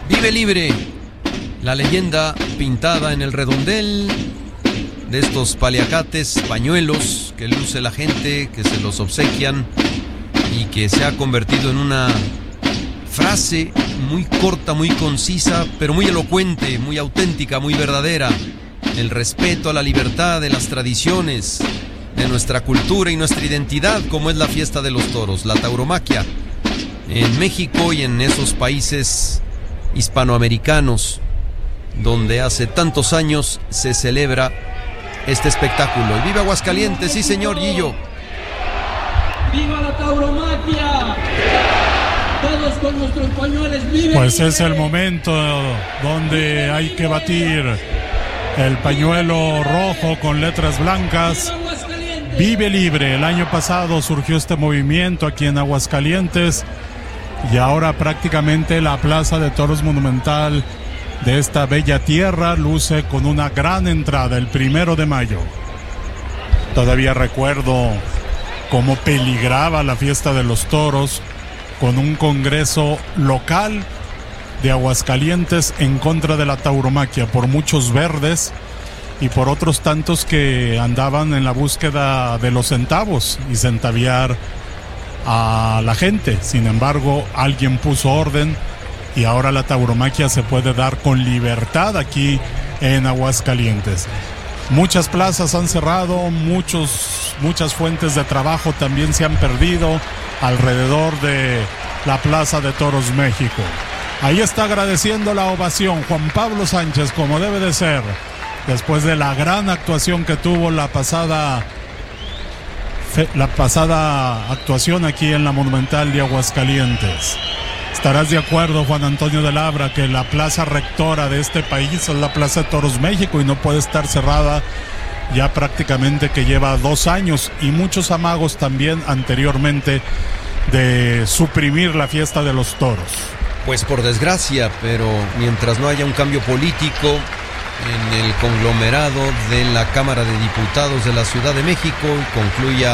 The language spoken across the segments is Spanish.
Vive libre, la leyenda pintada en el redondel de estos paliacates, pañuelos que luce la gente, que se los obsequian y que se ha convertido en una frase muy corta, muy concisa, pero muy elocuente, muy auténtica, muy verdadera. El respeto a la libertad de las tradiciones, de nuestra cultura y nuestra identidad, como es la fiesta de los toros, la tauromaquia, en México y en esos países hispanoamericanos, donde hace tantos años se celebra este espectáculo. Y viva Aguascalientes, sí señor, Gillo. ¡Viva la tauromaquia! Todos con nuestros pañuelos, vive. Pues es el momento donde hay que batir el pañuelo rojo con letras blancas. Vive libre. El año pasado surgió este movimiento aquí en Aguascalientes y ahora prácticamente la Plaza de Toros Monumental de esta bella tierra luce con una gran entrada el 1 de mayo. Todavía recuerdo cómo peligraba la fiesta de los toros con un congreso local de Aguascalientes en contra de la tauromaquia por muchos verdes y por otros tantos que andaban en la búsqueda de los centavos y centaviar a la gente. Sin embargo, alguien puso orden y ahora la tauromaquia se puede dar con libertad aquí en Aguascalientes. Muchas plazas han cerrado, muchas fuentes de trabajo también se han perdido alrededor de la Plaza de Toros México. Ahí está agradeciendo la ovación Juan Pablo Sánchez, como debe de ser, después de la gran actuación que tuvo la pasada actuación aquí en la Monumental de Aguascalientes. Estarás de acuerdo, Juan Antonio de Labra, que la plaza rectora de este país es la Plaza de Toros México y no puede estar cerrada ya prácticamente, que lleva 2 años y muchos amagos también anteriormente de suprimir la fiesta de los toros. Pues por desgracia, pero mientras no haya un cambio político en el conglomerado de la Cámara de Diputados de la Ciudad de México y concluya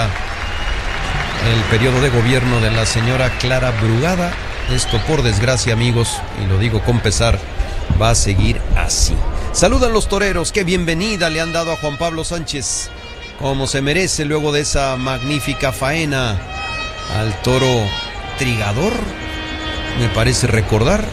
el periodo de gobierno de la señora Clara Brugada, esto por desgracia, amigos, y lo digo con pesar, va a seguir así. Saludan los toreros, qué bienvenida le han dado a Juan Pablo Sánchez, como se merece luego de esa magnífica faena al toro trigador, me parece recordar,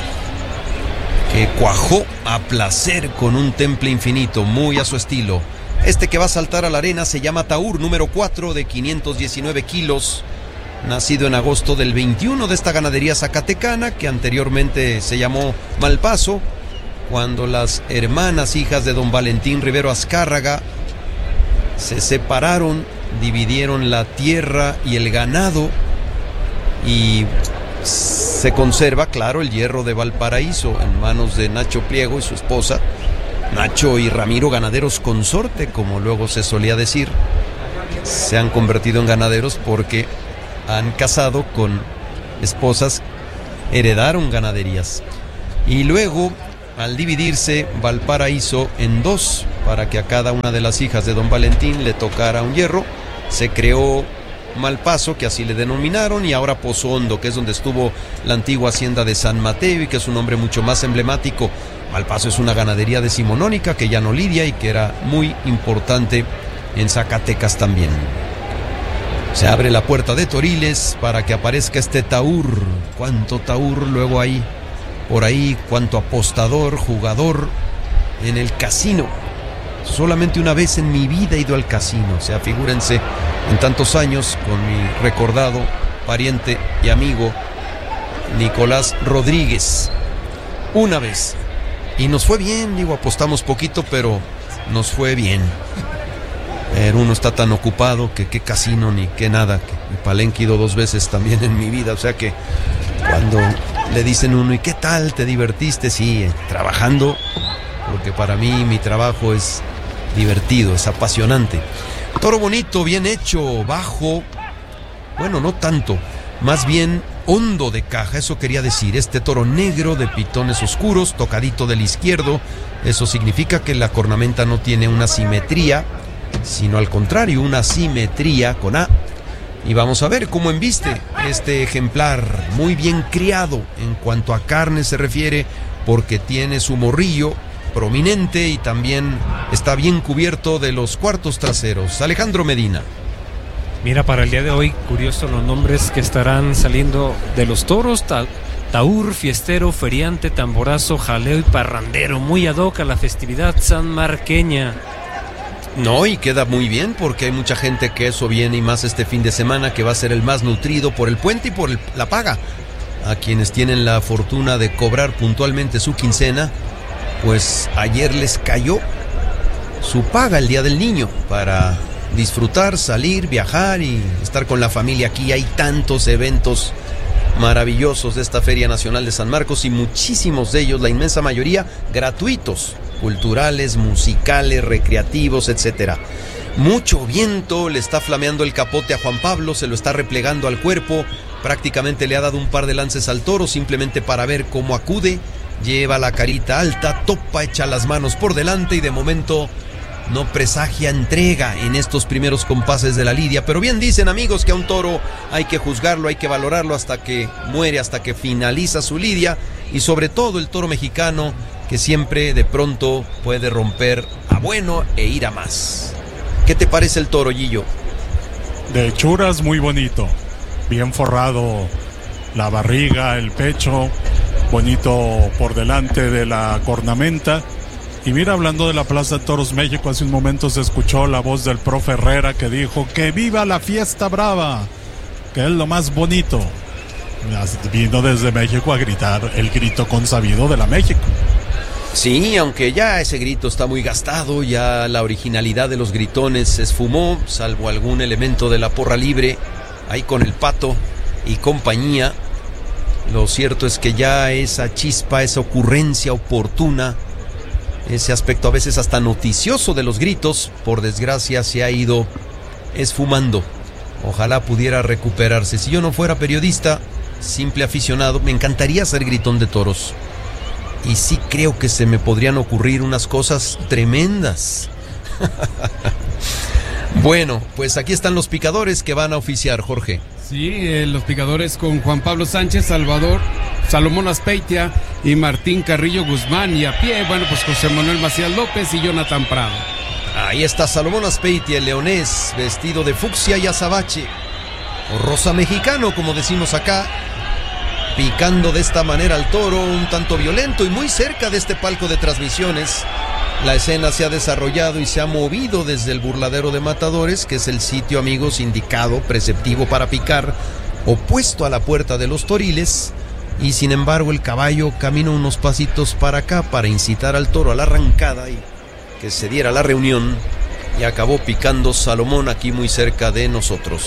que cuajó a placer con un temple infinito, muy a su estilo. Este que va a saltar a la arena se llama Taur, número 4, de 519 kilos, nacido en agosto del 21 de esta ganadería zacatecana, que anteriormente se llamó Malpaso, cuando las hermanas hijas de don Valentín Rivero Azcárraga se separaron, dividieron la tierra y el ganado, y se conserva, claro, el hierro de Valparaíso en manos de Nacho Pliego y su esposa, Nacho y Ramiro Ganaderos Consorte, como luego se solía decir. Se han convertido en ganaderos porque han casado con esposas, heredaron ganaderías. Y luego, al dividirse Valparaíso en 2, para que a cada una de las hijas de don Valentín le tocara un hierro, se creó Malpaso, que así le denominaron, y ahora Pozo Hondo, que es donde estuvo la antigua hacienda de San Mateo y que es un nombre mucho más emblemático. Malpaso es una ganadería decimonónica que ya no lidia y que era muy importante en Zacatecas también. Se abre la puerta de Toriles para que aparezca este Taur. Cuánto Taur luego hay por ahí, cuánto apostador, jugador en el casino. Solamente una vez en mi vida he ido al casino, o sea, figúrense, en tantos años, con mi recordado pariente y amigo Nicolás Rodríguez. Una vez. Y nos fue bien, digo, apostamos poquito, pero nos fue bien. Pero uno está tan ocupado que qué casino ni qué nada. Que mi Palenque he ido 2 veces también en mi vida, o sea que cuando le dicen uno, ¿y qué tal? ¿Te divertiste? Sí, trabajando, porque para mí mi trabajo es divertido, es apasionante. Toro bonito, bien hecho, bajo, bueno, no tanto, más bien hondo de caja, eso quería decir. Este toro negro de pitones oscuros, tocadito del izquierdo, eso significa que la cornamenta no tiene una simetría, sino al contrario, una simetría con A, Y vamos a ver cómo embiste este ejemplar, muy bien criado en cuanto a carne se refiere, porque tiene su morrillo prominente y también está bien cubierto de los cuartos traseros. Alejandro Medina. Mira, para el día de hoy, curioso los nombres que estarán saliendo de los toros: taur, fiestero, feriante, tamborazo, jaleo y parrandero, muy ad hoc a la festividad sanmarqueña. No, y queda muy bien porque hay mucha gente que eso viene, y más este fin de semana, que va a ser el más nutrido por el puente y por la paga. A quienes tienen la fortuna de cobrar puntualmente su quincena, pues ayer les cayó su paga, el Día del Niño, para disfrutar, salir, viajar y estar con la familia. Aquí hay tantos eventos maravillosos de esta Feria Nacional de San Marcos, y muchísimos de ellos, la inmensa mayoría, gratuitos, culturales, musicales, recreativos, etcétera. Mucho viento, le está flameando el capote a Juan Pablo, se lo está replegando al cuerpo, prácticamente le ha dado un par de lances al toro simplemente para ver cómo acude. Lleva la carita alta, topa, echa las manos por delante y de momento no presagia entrega en estos primeros compases de la lidia. Pero bien dicen, amigos, que a un toro hay que juzgarlo, hay que valorarlo hasta que muere, hasta que finaliza su lidia, y sobre todo el toro mexicano, que siempre de pronto puede romper a bueno e ir a más. ¿Qué te parece el toro, Gillo? De hechuras muy bonito, bien forrado la barriga, el pecho, bonito por delante de la cornamenta. Y mira, hablando de la Plaza de Toros México, hace un momento se escuchó la voz del profe Herrera que dijo que viva la fiesta brava, que es lo más bonito. Vino desde México a gritar el grito consabido de la México. Sí, aunque ya ese grito está muy gastado, ya la originalidad de los gritones se esfumó, salvo algún elemento de la porra libre, ahí con el Pato y compañía. Lo cierto es que ya esa chispa, esa ocurrencia oportuna, ese aspecto a veces hasta noticioso de los gritos, por desgracia se ha ido esfumando. Ojalá pudiera recuperarse. Si yo no fuera periodista, simple aficionado, me encantaría ser gritón de toros. Y sí creo que se me podrían ocurrir unas cosas tremendas. Bueno, pues aquí están los picadores que van a oficiar, Jorge. Sí, los picadores con Juan Pablo Sánchez, Salomón Azpeitia y Martín Carrillo Guzmán. Y a pie, bueno, pues José Manuel Macías López y Jonathan Prado. Ahí está Salomón Azpeitia, el leonés, vestido de fucsia y azabache, o rosa mexicano, como decimos acá, picando de esta manera al toro, un tanto violento y muy cerca de este palco de transmisiones. La escena se ha desarrollado y se ha movido desde el burladero de matadores, que es el sitio, amigos, indicado, preceptivo para picar, opuesto a la puerta de los toriles, y sin embargo el caballo caminó unos pasitos para acá para incitar al toro a la arrancada y que se diera la reunión, y acabó picando Salomón aquí muy cerca de nosotros.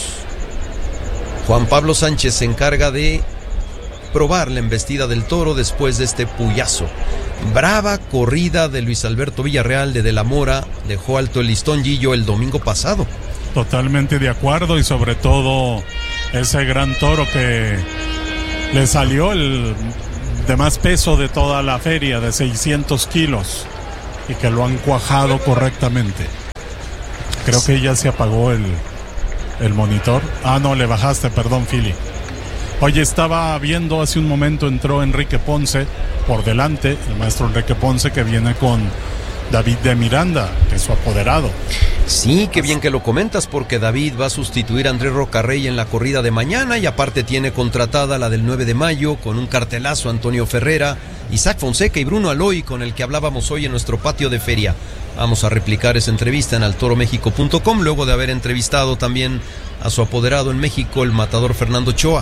Juan Pablo Sánchez se encarga de probar la embestida del toro después de este puyazo. Brava corrida de Luis Alberto Villarreal de la Mora, dejó alto el listón, Gillo, el domingo pasado. Totalmente de acuerdo, y sobre todo ese gran toro que le salió el de más peso de toda la feria, de 600 kilos, y que lo han cuajado correctamente. Creo que ya se apagó el monitor. Ah, no, le bajaste, perdón, Philly. Oye, estaba viendo hace un momento, entró Enrique Ponce por delante, el maestro Enrique Ponce, que viene con David de Miranda, que es su apoderado. Sí, qué bien que lo comentas, porque David va a sustituir a Andrés Rocarrey en la corrida de mañana, y aparte tiene contratada la del 9 de mayo con un cartelazo Antonio Ferrera, Isaac Fonseca y Bruno Aloy, con el que hablábamos hoy en nuestro patio de feria. Vamos a replicar esa entrevista en altoromexico.com, luego de haber entrevistado también a su apoderado en México, el matador Fernando Ochoa,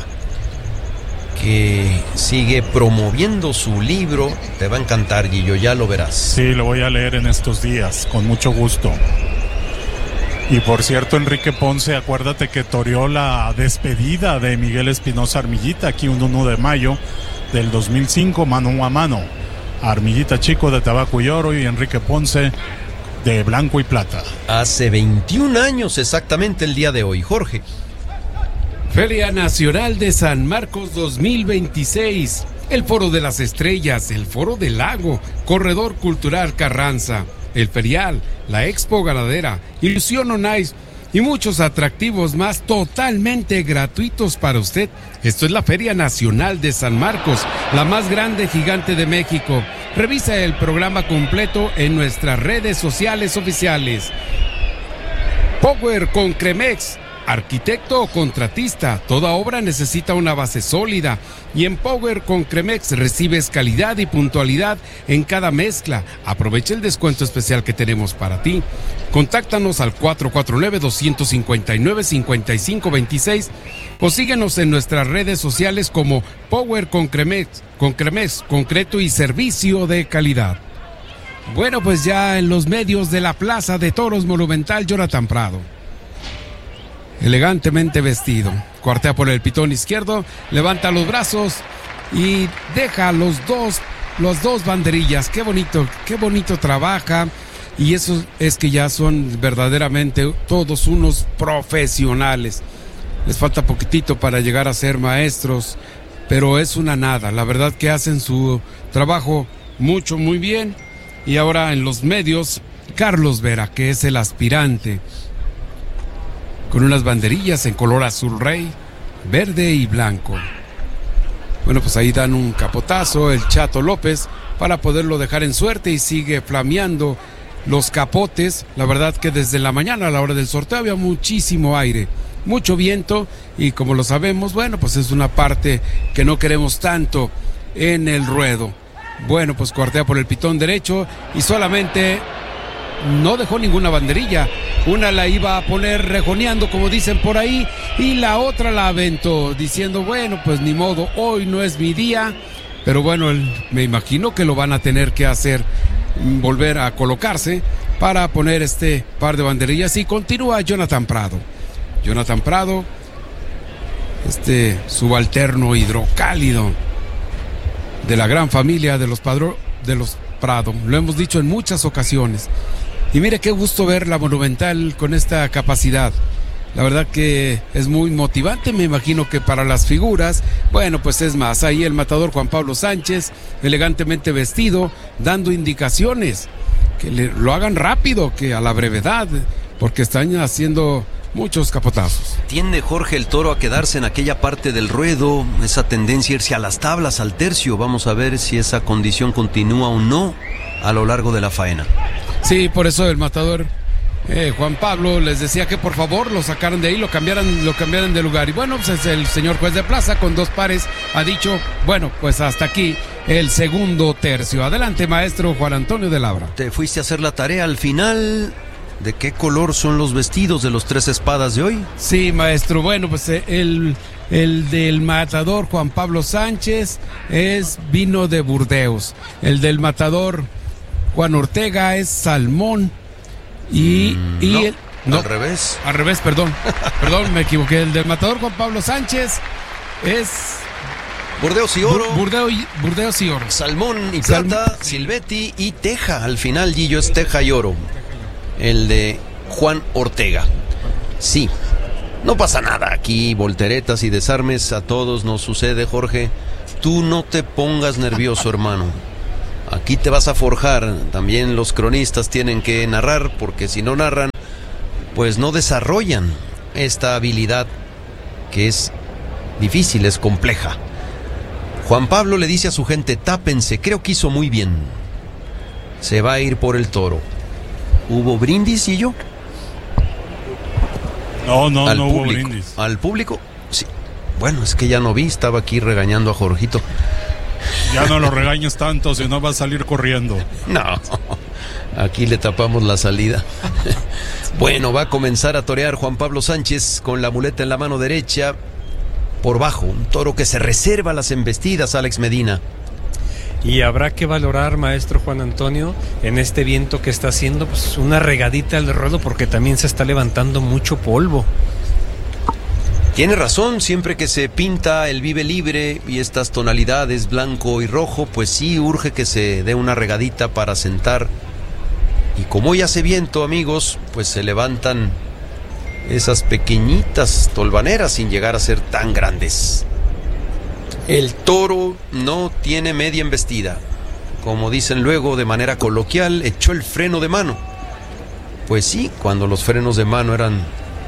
que sigue promoviendo su libro. Te va a encantar, Guillo, ya lo verás. Sí, lo voy a leer en estos días, con mucho gusto. Y por cierto, Enrique Ponce, acuérdate que toreó la despedida de Miguel Espinosa Armillita, aquí un 1 de mayo del 2005, mano a mano. Armillita Chico de Tabaco y Oro y Enrique Ponce de Blanco y Plata. Hace 21 años exactamente el día de hoy, Jorge. Feria Nacional de San Marcos 2026, el Foro de las Estrellas, el Foro del Lago, Corredor Cultural Carranza, el Ferial, la Expo Ganadera, Ilusión On Ice, y muchos atractivos más totalmente gratuitos para usted. Esto es la Feria Nacional de San Marcos, la más grande gigante de México. Revisa el programa completo en nuestras redes sociales oficiales. Power con Cremex. Arquitecto o contratista, toda obra necesita una base sólida y en Power con Cremex recibes calidad y puntualidad en cada mezcla. Aprovecha el descuento especial que tenemos para ti. Contáctanos al 449-259-5526 o síguenos en nuestras redes sociales como Power con Cremex, concreto y servicio de calidad. Bueno, pues ya en los medios de la Plaza de Toros Monumental, Jonathan Prado. Elegantemente vestido, cuartea por el pitón izquierdo, levanta los brazos y deja las dos banderillas. Qué bonito trabaja, y eso es que ya son verdaderamente todos unos profesionales. Les falta poquitito para llegar a ser maestros, pero es una nada. La verdad que hacen su trabajo muy bien. Y ahora en los medios, Carlos Vera, que es el aspirante, con unas banderillas en color azul rey, verde y blanco. Bueno, pues ahí dan un capotazo el Chato López para poderlo dejar en suerte y sigue flameando los capotes. La verdad que desde la mañana a la hora del sorteo había muchísimo aire, mucho viento, y como lo sabemos, bueno, pues es una parte que no queremos tanto en el ruedo. Bueno, pues cuartea por el pitón derecho y solamente no dejó ninguna banderilla. Una la iba a poner rejoneando, como dicen por ahí, y la otra la aventó, diciendo, bueno, pues ni modo, hoy no es mi día. Pero bueno, me imagino que lo van a tener que hacer, volver a colocarse para poner este par de banderillas. Y continúa Jonathan Prado, este subalterno hidrocálido de la gran familia de los Prado. Lo hemos dicho en muchas ocasiones. Y mire qué gusto ver la Monumental con esta capacidad. La verdad que es muy motivante. Me imagino que para las figuras, bueno, pues es más. Ahí el matador Juan Pablo Sánchez, elegantemente vestido, dando indicaciones. Que lo hagan rápido, que a la brevedad, porque están haciendo muchos capotazos. Tiende Jorge el Toro a quedarse en aquella parte del ruedo, esa tendencia a irse a las tablas, al tercio. Vamos a ver si esa condición continúa o no a lo largo de la faena. Sí, por eso el matador Juan Pablo les decía que por favor lo sacaran de ahí, lo cambiaran de lugar. Y bueno, pues el señor juez de plaza con dos pares ha dicho, bueno, pues hasta aquí el segundo tercio. Adelante, maestro Juan Antonio de Labra. Te fuiste a hacer la tarea al final. ¿De qué color son los vestidos de los tres espadas de hoy? Sí, maestro, bueno, pues el del matador Juan Pablo Sánchez es vino de Burdeos. El del matador Juan Ortega es salmón. Al revés. Al revés, perdón, me equivoqué. El del matador Juan Pablo Sánchez es Burdeos y oro. Burdeos y oro. Salmón y plata, Silvetti y teja. Al final, Gillo, es teja y oro. El de Juan Ortega. Sí, no pasa nada. Aquí volteretas y desarmes a todos nos sucede, Jorge. Tú no te pongas nervioso, hermano. Aquí te vas a forjar. También los cronistas tienen que narrar, porque si no narran, pues no desarrollan esta habilidad que es difícil, es compleja. Juan Pablo le dice a su gente, tápense, creo que hizo muy bien. Se va a ir por el toro. ¿Hubo brindis, y yo? No hubo brindis. ¿Al público? Sí. Bueno, es que ya no vi, estaba aquí regañando a Jorgito. Ya no lo regañes tanto, si no va a salir corriendo. No, aquí le tapamos la salida. Bueno, va a comenzar a torear Juan Pablo Sánchez con la muleta en la mano derecha. Por bajo, un toro que se reserva las embestidas, Alex Medina. Y habrá que valorar, maestro Juan Antonio, en este viento que está haciendo, pues una regadita al ruedo, porque también se está levantando mucho polvo. Tiene razón, siempre que se pinta el Vive Libre y estas tonalidades blanco y rojo, pues sí urge que se dé una regadita para sentar. Y como hoy hace viento, amigos, pues se levantan esas pequeñitas tolvaneras sin llegar a ser tan grandes. El toro no tiene media embestida. Como dicen luego de manera coloquial, echó el freno de mano. Pues sí, cuando los frenos de mano eran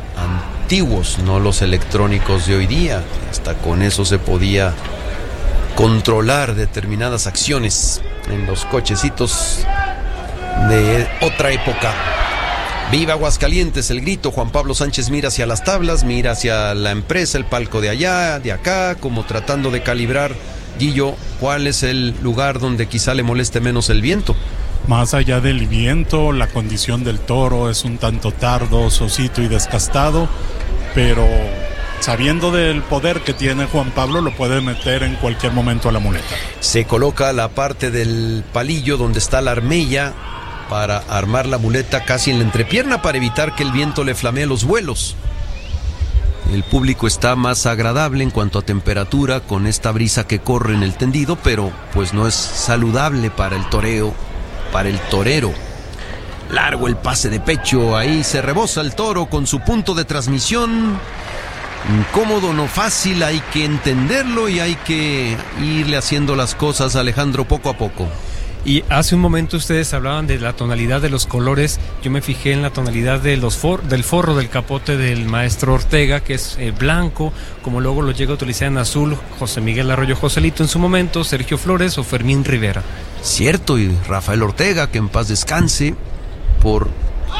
antiguos, no los electrónicos de hoy día. Hasta con eso se podía controlar determinadas acciones en los cochecitos de otra época. ¡Viva Aguascalientes! El grito. Juan Pablo Sánchez mira hacia las tablas, mira hacia la empresa, el palco de allá, de acá, como tratando de calibrar. Guillo, ¿cuál es el lugar donde quizá le moleste menos el viento? Más allá del viento, la condición del toro es un tanto tardo, sosito y descastado, pero sabiendo del poder que tiene Juan Pablo, lo puede meter en cualquier momento a la muleta. Se coloca la parte del palillo donde está la armella para armar la muleta casi en la entrepierna para evitar que el viento le flamee los vuelos. El público está más agradable en cuanto a temperatura con esta brisa que corre en el tendido, pero pues no es saludable para el toreo, para el torero. Largo el pase de pecho, ahí se rebosa el toro con su punto de transmisión. Incómodo, no fácil, hay que entenderlo y hay que irle haciendo las cosas, Alejandro, poco a poco. Y hace un momento ustedes hablaban de la tonalidad de los colores. Yo me fijé en la tonalidad de del forro del capote del maestro Ortega, que es blanco, como luego lo llega a utilizar en azul José Miguel Arroyo Joselito en su momento, Sergio Flores o Fermín Rivera. Cierto, y Rafael Ortega, que en paz descanse, por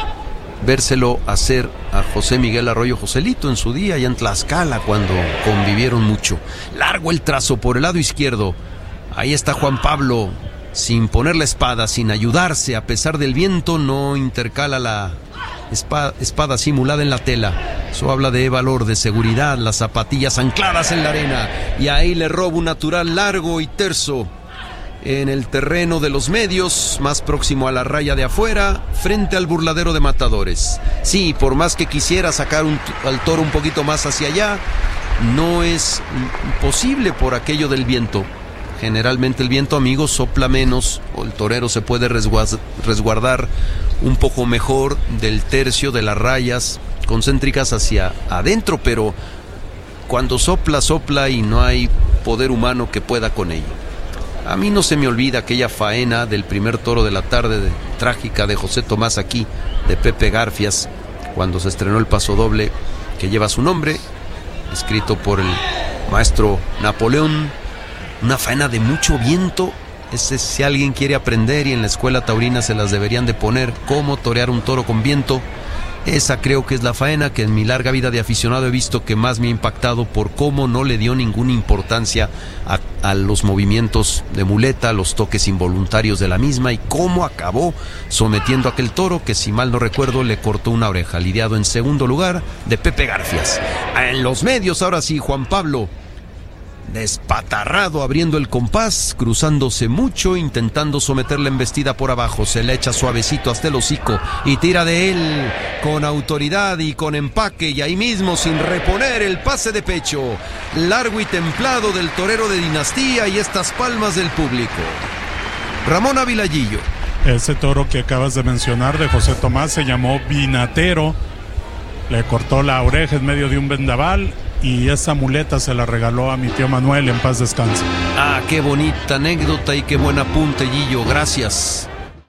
vérselo hacer a José Miguel Arroyo Joselito en su día, allá en Tlaxcala, cuando convivieron mucho. Largo el trazo por el lado izquierdo. Ahí está Juan Pablo, sin poner la espada, sin ayudarse, a pesar del viento, no intercala la espada simulada en la tela. Eso habla de valor, de seguridad, las zapatillas ancladas en la arena, y ahí le roba un natural largo y terso en el terreno de los medios, más próximo a la raya de afuera, frente al burladero de matadores. Sí, por más que quisiera sacar al toro un poquito más hacia allá, no es posible por aquello del viento. Generalmente el viento, amigos, sopla menos, o el torero se puede resguardar un poco mejor del tercio de las rayas concéntricas hacia adentro, pero cuando sopla y no hay poder humano que pueda con ello. A mí no se me olvida aquella faena del primer toro de la tarde trágica de José Tomás aquí, de Pepe Garfias, cuando se estrenó el pasodoble que lleva su nombre, escrito por el maestro Napoleón. Una faena de mucho viento. Si alguien quiere aprender, y en la escuela taurina se las deberían de poner, cómo torear un toro con viento, esa creo que es la faena que en mi larga vida de aficionado he visto que más me ha impactado, por cómo no le dio ninguna importancia a los movimientos de muleta, a los toques involuntarios de la misma, y cómo acabó sometiendo a aquel toro que, si mal no recuerdo, le cortó una oreja, lidiado en segundo lugar de Pepe Garfias. En los medios, ahora sí, Juan Pablo, despatarrado, abriendo el compás, cruzándose mucho, intentando someter la embestida por abajo. Se le echa suavecito hasta el hocico y tira de él con autoridad y con empaque, y ahí mismo, sin reponer, el pase de pecho largo y templado del torero de Dinastía, y estas palmas del público. Ramón Ávila Gillo. Ese toro que acabas de mencionar de José Tomás se llamó Vinatero. Le cortó la oreja en medio de un vendaval, y esa muleta se la regaló a mi tío Manuel, en paz descanse. Ah, qué bonita anécdota y qué buen apunte, Gillo, gracias.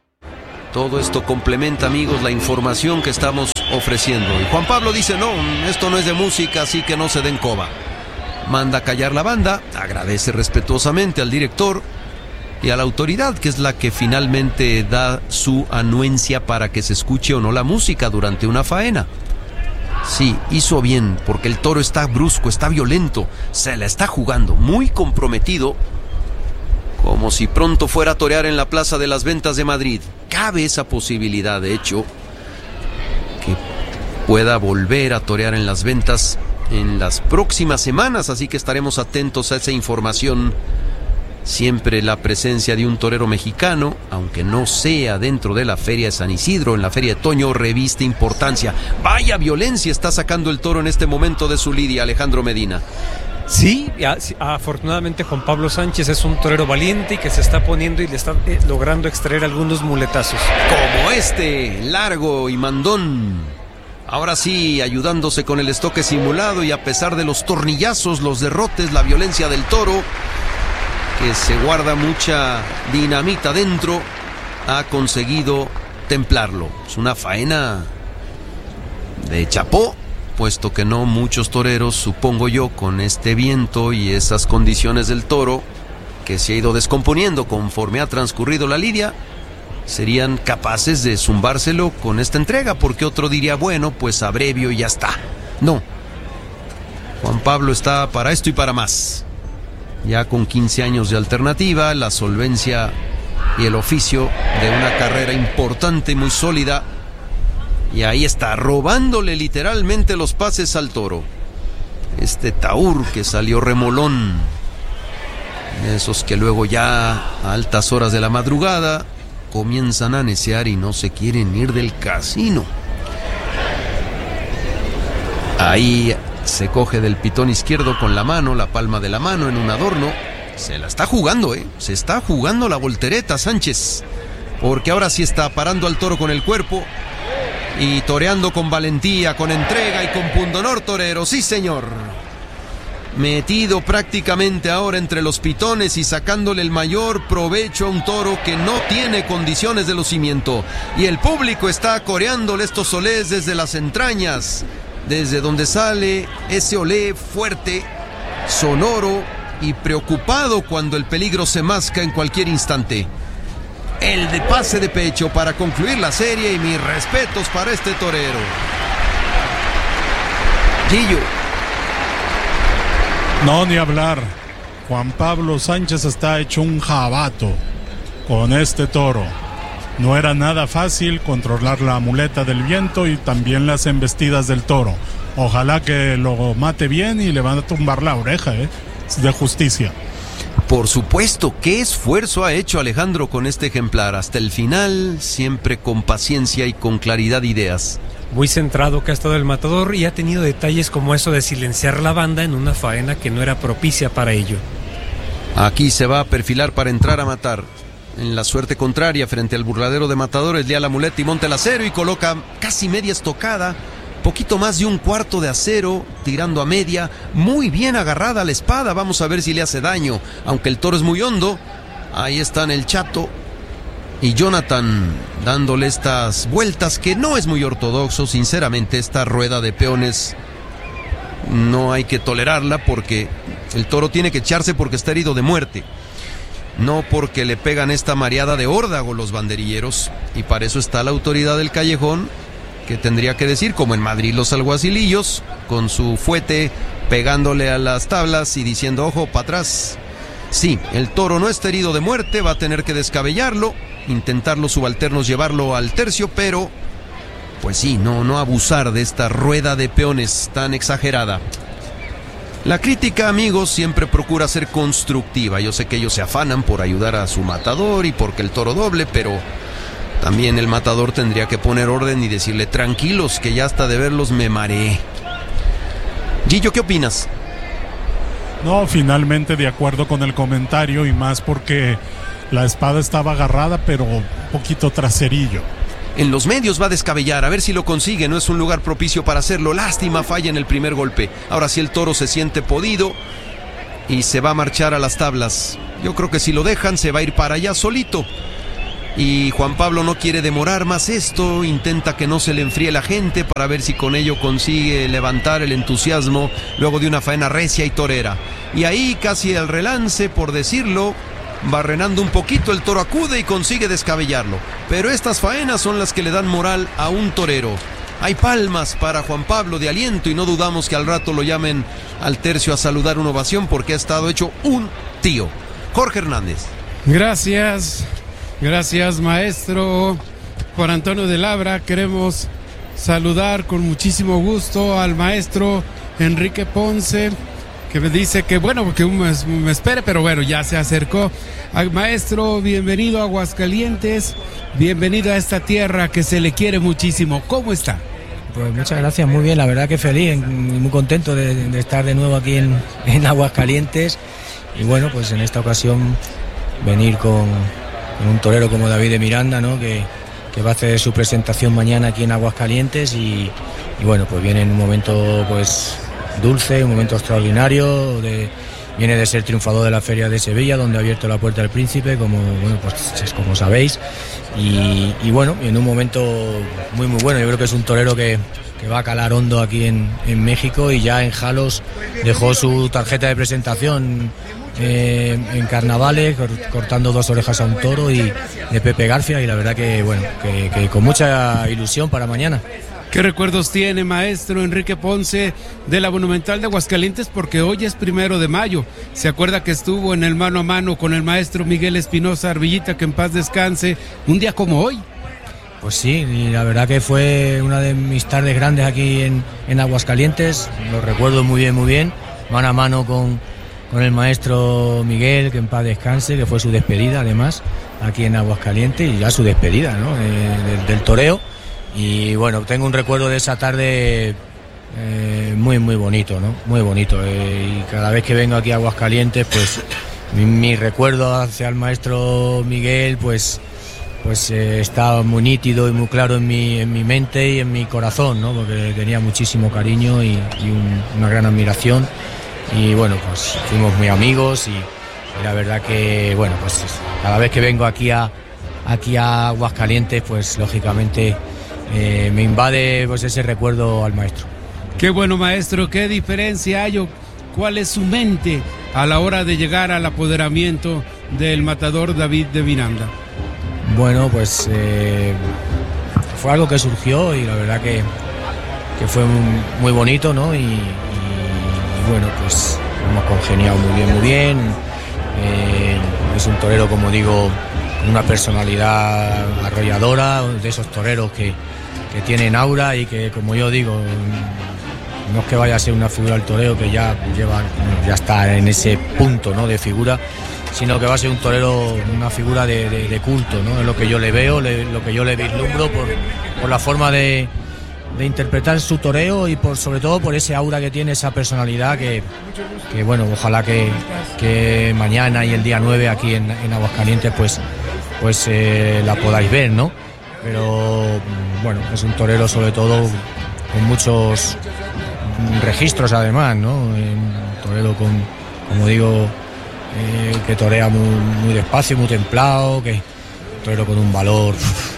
Todo esto complementa, amigos, la información que estamos ofreciendo. Y Juan Pablo dice, no, esto no es de música, así que no se den coba. Manda a callar la banda, agradece respetuosamente al director y a la autoridad, que es la que finalmente da su anuencia para que se escuche o no la música durante una faena. Sí, hizo bien, porque el toro está brusco, está violento, se la está jugando, muy comprometido, como si pronto fuera a torear en la Plaza de las Ventas de Madrid. Cabe esa posibilidad, de hecho, que pueda volver a torear en las ventas en las próximas semanas, así que estaremos atentos a esa información. Siempre la presencia de un torero mexicano, aunque no sea dentro de la Feria de San Isidro, en la Feria de Toño, reviste importancia. Vaya violencia está sacando el toro en este momento de su lidia, Alejandro Medina. Sí, afortunadamente Juan Pablo Sánchez es un torero valiente y que se está poniendo y le está logrando extraer algunos muletazos. Como este, largo y mandón. Ahora sí, ayudándose con el estoque simulado, y a pesar de los tornillazos, los derrotes, la violencia del toro, que se guarda mucha dinamita dentro, ha conseguido templarlo. Es una faena de chapó, puesto que no muchos toreros, supongo yo, con este viento y esas condiciones del toro, que se ha ido descomponiendo conforme ha transcurrido la lidia, serían capaces de zumbárselo con esta entrega, porque otro diría, bueno, pues abrevio y ya está. No, Juan Pablo está para esto y para más. Ya con 15 años de alternativa, la solvencia y el oficio de una carrera importante, muy sólida, y ahí está, robándole literalmente los pases al toro. Este Taur que salió remolón, esos que luego ya a altas horas de la madrugada comienzan a necear y no se quieren ir del casino. Ahí se coge del pitón izquierdo con la mano, la palma de la mano en un adorno. Se la está jugando, se está jugando la voltereta Sánchez, porque ahora sí está parando al toro con el cuerpo y toreando con valentía, con entrega y con pundonor torero. Sí, señor. Metido prácticamente ahora entre los pitones y sacándole el mayor provecho a un toro que no tiene condiciones de lucimiento. Y el público está coreándole estos olés desde las entrañas, desde donde sale ese olé fuerte, sonoro y preocupado cuando el peligro se masca en cualquier instante. El de pase de pecho para concluir la serie, y mis respetos para este torero. Gillo. No, ni hablar. Juan Pablo Sánchez está hecho un jabato con este toro. No era nada fácil controlar la muleta del viento y también las embestidas del toro. Ojalá que lo mate bien y le van a tumbar la oreja, Es de justicia. Por supuesto, qué esfuerzo ha hecho Alejandro con este ejemplar. Hasta el final, siempre con paciencia y con claridad de ideas. Muy centrado que ha estado el matador y ha tenido detalles como eso de silenciar la banda en una faena que no era propicia para ello. Aquí se va a perfilar para entrar a matar. En la suerte contraria, frente al burladero de matadores, lía la muleta y monta el acero y coloca casi media estocada, poquito más de un cuarto de acero, tirando a media, muy bien agarrada la espada. Vamos a ver si le hace daño, aunque el toro es muy hondo. Ahí están el Chato y Jonathan dándole estas vueltas, que no es muy ortodoxo. Sinceramente, esta rueda de peones no hay que tolerarla, porque el toro tiene que echarse porque está herido de muerte, no porque le pegan esta mareada de órdago los banderilleros. Y para eso está la autoridad del callejón, que tendría que decir, como en Madrid los alguacilillos, con su fuete pegándole a las tablas y diciendo, ojo, para atrás. Sí, el toro no está herido de muerte, va a tener que descabellarlo, intentar los subalternos llevarlo al tercio, pero pues sí, no abusar de esta rueda de peones tan exagerada. La crítica, amigos, siempre procura ser constructiva. Yo sé que ellos se afanan por ayudar a su matador y porque el toro doble, pero también el matador tendría que poner orden y decirle, tranquilos, que ya hasta de verlos me mareé. Gillo, ¿qué opinas? No, finalmente de acuerdo con el comentario, y más porque la espada estaba agarrada, pero un poquito traserillo. En los medios va a descabellar, a ver si lo consigue. No es un lugar propicio para hacerlo. Lástima, falla en el primer golpe. Ahora sí el toro se siente podido y se va a marchar a las tablas. Yo creo que si lo dejan se va a ir para allá solito. Y Juan Pablo no quiere demorar más esto, intenta que no se le enfríe la gente para ver si con ello consigue levantar el entusiasmo luego de una faena recia y torera. Y ahí, casi al relance, por decirlo, barrenando un poquito, el toro acude y consigue descabellarlo. Pero estas faenas son las que le dan moral a un torero. Hay palmas para Juan Pablo de aliento y no dudamos que al rato lo llamen al tercio a saludar una ovación, porque ha estado hecho un tío. Jorge Hernández. Gracias, maestro Juan Antonio de Labra. Queremos saludar con muchísimo gusto al maestro Enrique Ponce, que me dice que bueno, que me espere, pero bueno, ya se acercó. Maestro, bienvenido a Aguascalientes, bienvenido a esta tierra que se le quiere muchísimo. ¿Cómo está? Pues muchas gracias, muy bien, la verdad que feliz, muy contento de estar de nuevo aquí en Aguascalientes. Y bueno, pues en esta ocasión venir con un torero como David de Miranda, ¿no? que va a hacer su presentación mañana aquí en Aguascalientes y bueno, pues viene en un momento pues dulce, un momento extraordinario, viene de ser triunfador de la Feria de Sevilla, donde ha abierto la Puerta del Príncipe, como sabéis, y bueno, en un momento muy bueno. Yo creo que es un torero que va a calar hondo aquí en México, y ya en Jalos dejó su tarjeta de presentación en carnavales, cortando 2 orejas a un toro y de Pepe García, y la verdad que bueno, que con mucha ilusión para mañana. ¿Qué recuerdos tiene, maestro Enrique Ponce, de la Monumental de Aguascalientes? Porque hoy es 1 de mayo. ¿Se acuerda que estuvo en el mano a mano con el maestro Miguel Espinosa Arbillita, que en paz descanse, un día como hoy? Pues sí, y la verdad que fue una de mis tardes grandes aquí en Aguascalientes. Lo recuerdo muy bien, mano a mano con el maestro Miguel, que en paz descanse, que fue su despedida además aquí en Aguascalientes, y ya su despedida, ¿no? del toreo. Y bueno, tengo un recuerdo de esa tarde muy bonito, ¿no? Muy bonito. Y cada vez que vengo aquí a Aguascalientes, pues mi recuerdo hacia el maestro Miguel, pues está muy nítido y muy claro en mi mente y en mi corazón, ¿no? Porque tenía muchísimo cariño y una gran admiración. Y bueno, pues fuimos muy amigos, y la verdad que, bueno, pues cada vez que vengo aquí a Aguascalientes, pues lógicamente me invade pues ese recuerdo al maestro. Qué bueno, maestro. ¿Qué diferencia hay o cuál es su mente a la hora de llegar al apoderamiento del matador David de Miranda? Bueno, pues fue algo que surgió, y la verdad que fue muy bonito, ¿no? Y bueno, pues hemos congeniado muy bien. Es un torero, como digo, con una personalidad arrolladora, de esos toreros que tienen aura, y que, como yo digo, no es que vaya a ser una figura del toreo que ya está en ese punto, ¿no? De figura, sino que va a ser un torero, una figura de culto, ¿no? Es lo que yo le veo, lo que yo le vislumbro por la forma de interpretar su toreo, y sobre todo por ese aura que tiene, esa personalidad que bueno, ojalá que mañana y el día 9 aquí en Aguascalientes pues la podáis ver, ¿no? Pero bueno, es un torero sobre todo con muchos registros además, ¿no? Un torero como digo, que torea muy despacio, muy templado, que un torero con un valor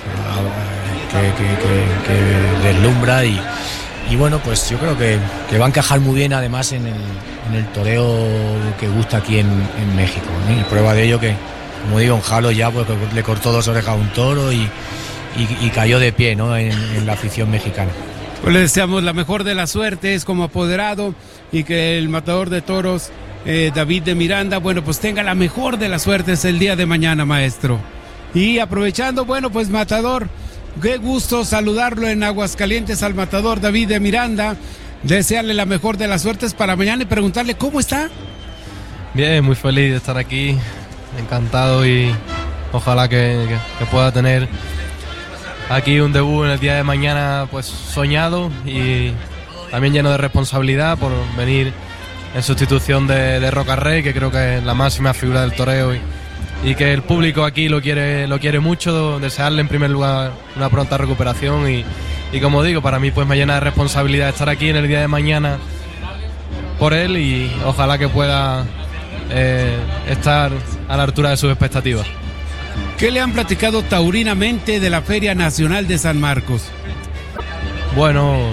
que deslumbra, y bueno, pues yo creo que va a encajar muy bien además en el toreo que gusta aquí en México, ¿no? Y prueba de ello que, como digo, en Jalos ya pues le cortó 2 orejas a un toro y cayó de pie, ¿no? en la afición mexicana. Pues le deseamos la mejor de las suertes como apoderado, y que el matador de toros David de Miranda, bueno, pues tenga la mejor de las suertes el día de mañana, maestro. Y aprovechando, bueno, pues matador, qué gusto saludarlo en Aguascalientes al matador David de Miranda, desearle la mejor de las suertes para mañana y preguntarle cómo está. Bien, muy feliz de estar aquí, encantado, y ojalá que pueda tener aquí un debut en el día de mañana pues soñado, y también lleno de responsabilidad por venir en sustitución de Roca Rey, que creo que es la máxima figura del toreo, y que el público aquí lo quiere mucho. Desearle en primer lugar una pronta recuperación, y como digo, para mí pues me llena de responsabilidad estar aquí en el día de mañana por él, y ojalá que pueda estar a la altura de sus expectativas. ¿Qué le han platicado taurinamente de la Feria Nacional de San Marcos? Bueno,